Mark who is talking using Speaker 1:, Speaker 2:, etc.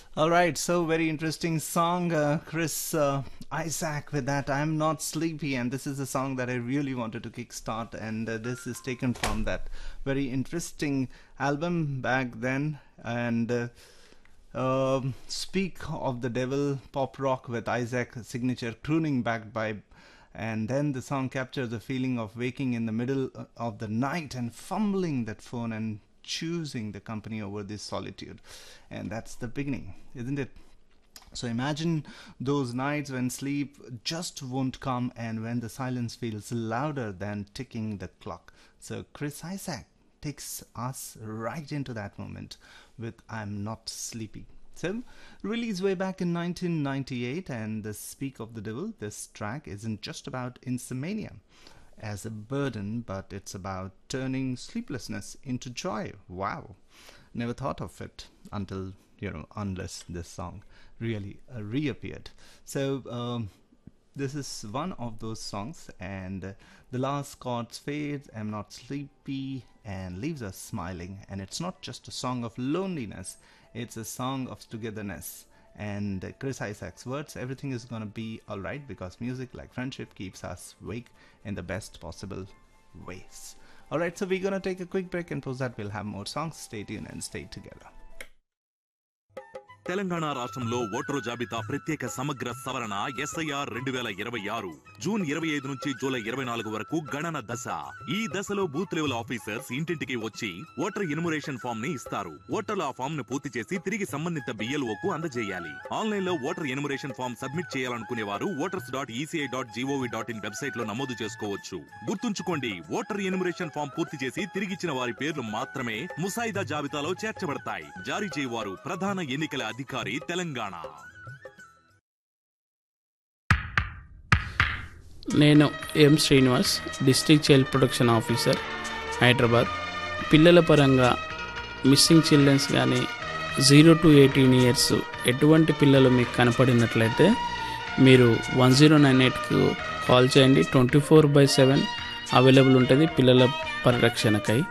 Speaker 1: All right, so very interesting song, Chris Isaac with that I'm Not Sleepy, and this is a song that I really wanted to kickstart, and this is taken from that very interesting album back then. And Speak of the Devil, pop rock with Isaac signature crooning backed by, and then the song captures the feeling of waking in the middle of the night and fumbling that phone and choosing the company over this solitude. And that's the beginning, isn't it? So imagine those nights when sleep just won't come and when the silence feels louder than ticking the clock. So Chris Isaac takes us right into that moment with I'm Not Sleepy. So, released way back in 1998, and the Speak of the Devil, this track isn't just about insomnia as a burden, but it's about turning sleeplessness into joy. Wow. Never thought of it until, unless this song really reappeared. So, this is one of those songs, and the last chords fades, I'm not sleepy, and leaves us smiling. And it's not just a song of loneliness, it's a song of togetherness. And Chris Isaac's words, everything is gonna be alright because music, like friendship, keeps us awake in the best possible ways. Alright, so we're gonna take a quick break, and post that we'll have more songs. Stay tuned and stay together.
Speaker 2: Telangana రాష్ట్రంలో voter జాబితా ప్రత్యేక సమగ్ర సవరణ SIR 2026 June 25 నుంచి July 24 వరకు గణన దశ. ఈ దశలో బూత్ లెవెల్ ఆఫీసర్స్ ఇంటింటికి వచ్చి ఓటర్ ఎన్యుమరేషన్ ఫామ్ ని ఇస్తారు. ఓటర్లు ఆ ఫామ్ ను పూర్తి చేసి తిరిగి సంబంధిత BLOకు అందజేయాలి. ఆన్లైన్ లో ఓటర్ ఎన్యుమరేషన్ ఫామ్ సబ్మిట్ చేయాలనుకునే వారు voters.eci.gov.in వెబ్సైట్ లో నమోదు చేసుకోవచ్చు. గుర్తుంచుకోండి, ఓటర్ ఎన్యుమరేషన్ ఫామ్ పూర్తి చేసి తిరిగిచ్చిన వారి పేర్లు మాత్రమే ముసాయిదా జాబితాలో చేర్చబడతాయి. జారీ చేయవారు ప్రధాన ఎన్నికల అధికారి, తెలంగాణ.
Speaker 3: నేను ఎం Srinivas, district child protection officer, Hyderabad. పిల్లల పరంగా మిస్సింగ్ చిల్డ్రన్స్ కానీ 0 to 18 years ఎటువంటి పిల్లలు మీకు కనపడినట్లయితే మీరు 1098కు కాల్ చేయండి. 24/7 అవైలబుల్ ఉంటుంది పిల్లల పరిరక్షణకై.